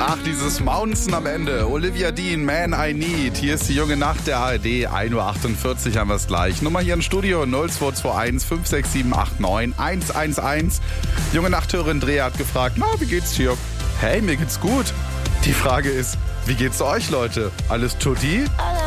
Ach, dieses Mountain am Ende. Olivia Dean, Man I Need. Hier ist die junge Nacht der ARD. 1.48 Uhr haben wir es gleich. Nummer hier im Studio 0221 567 89 111. Junge Nachthörerin Drea hat gefragt, na, wie geht's dir? Hey, mir geht's gut. Die Frage ist, wie geht's euch, Leute? Alles tutti?